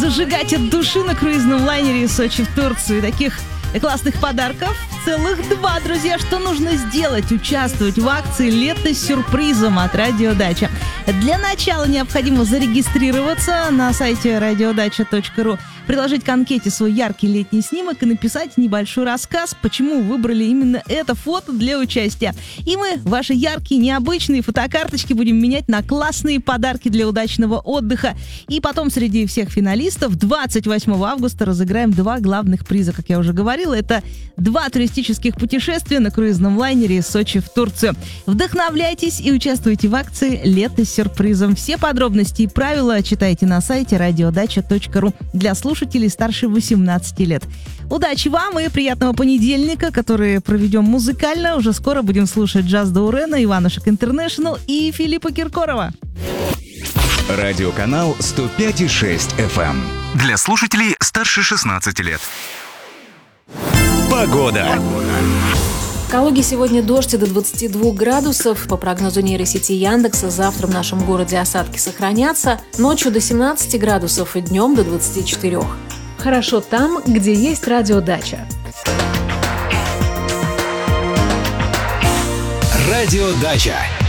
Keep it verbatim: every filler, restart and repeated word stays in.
зажигать от души на круизном лайнере из Сочи в Турцию. Таких классных подарков целых два, друзья. Что нужно сделать? Участвовать в акции «Лето с сюрпризом» от «Радиодача». Для начала необходимо зарегистрироваться на сайте радиодача точка ру, приложить к анкете свой яркий летний снимок и написать небольшой рассказ, почему выбрали именно это фото для участия. И мы ваши яркие, необычные фотокарточки будем менять на классные подарки для удачного отдыха. И потом среди всех финалистов двадцать восьмого августа разыграем два главных приза, как я уже говорила. Это два туристических путешествия на круизном лайнере из Сочи в Турцию. Вдохновляйтесь и участвуйте в акции «Лето с сюрпризом». Все подробности и правила читайте на сайте радиодача точка ру для слушателей старше восемнадцати лет. Удачи вам и приятного понедельника, который проведем музыкально. Уже скоро будем слушать Джаз Даурена, Иванушек Интернешнл и Филиппа Киркорова. Радиоканал сто пять и шесть эф эм. Для слушателей старше шестнадцати лет. Погода. В Калуге сегодня дождь до двадцати двух градусов. По прогнозу нейросети Яндекса, завтра в нашем городе осадки сохранятся. Ночью до семнадцати градусов и днем до двадцати четырёх. Хорошо там, где есть радиодача. Радиодача.